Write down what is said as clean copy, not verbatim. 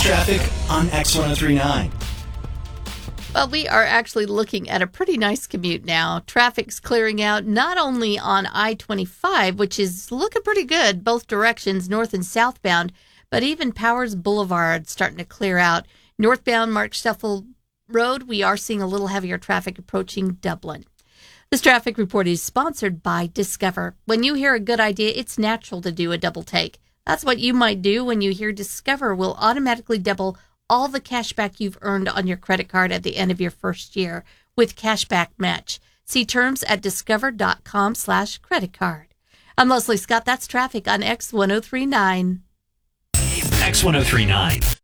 traffic on X1039. Well, we are actually looking at a pretty nice commute now. Traffic's clearing out not only on I-25, which is looking pretty good, both directions, north and southbound, but even Powers Boulevard starting to clear out. Northbound Mark Steffel Road, we are seeing a little heavier traffic approaching Dublin. This traffic report is sponsored by Discover. When you hear a good idea, it's natural to do a double take. That's what you might do when you hear Discover will automatically double all the cash back you've earned on your credit card at the end of your first year with Cashback Match. See terms at discover.com/credit card. I'm Leslie Scott. That's traffic on X1039. X1039.